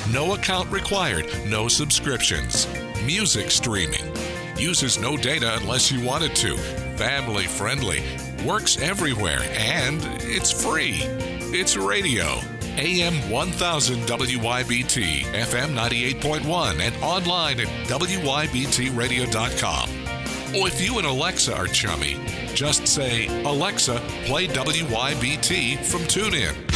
No account required, no subscriptions. Music streaming. Uses no data unless you want it to. Family friendly. Works everywhere, and it's free. It's radio. AM 1000 WYBT, FM 98.1, and online at WYBTradio.com. Or if you and Alexa are chummy, just say, Alexa, play WYBT from TuneIn.